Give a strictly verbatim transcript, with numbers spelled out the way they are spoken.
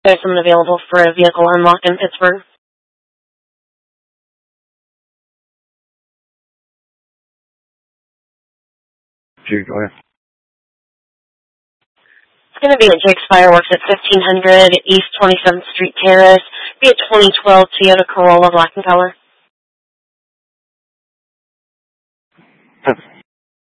There's someone available for a vehicle unlock in Pittsburgh. Sure, go ahead. It's going to be at Jake's Fireworks at fifteen hundred East twenty-seventh Street Terrace. Be a twenty twelve Toyota Corolla black in color.